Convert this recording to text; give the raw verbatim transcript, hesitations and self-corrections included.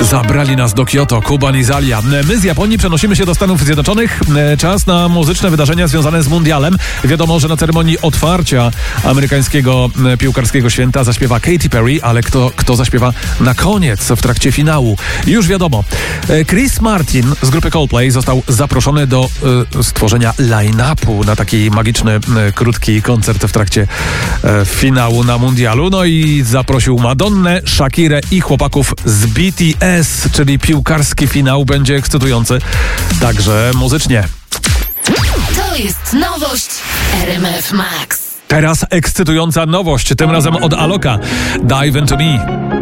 Zabrali nas do Kyoto, Kuban i Zalia. My z Japonii przenosimy się do Stanów Zjednoczonych. Czas na muzyczne wydarzenia związane z mundialem. Wiadomo, że na ceremonii otwarcia amerykańskiego piłkarskiego święta zaśpiewa Katy Perry, ale kto, kto zaśpiewa na koniec, w trakcie finału? Już wiadomo. Chris Martin z grupy Coldplay został zaproszony do y, stworzenia line-upu na taki magiczny, y, krótki koncert w trakcie y, finału na mundialu. No i zaprosił Madonnę, Shakirę i chłopaków z B T S, czyli piłkarski finał będzie ekscytujący także muzycznie. To jest nowość R M F Max. Teraz ekscytująca nowość, tym razem od Aloka. Dive Into Me.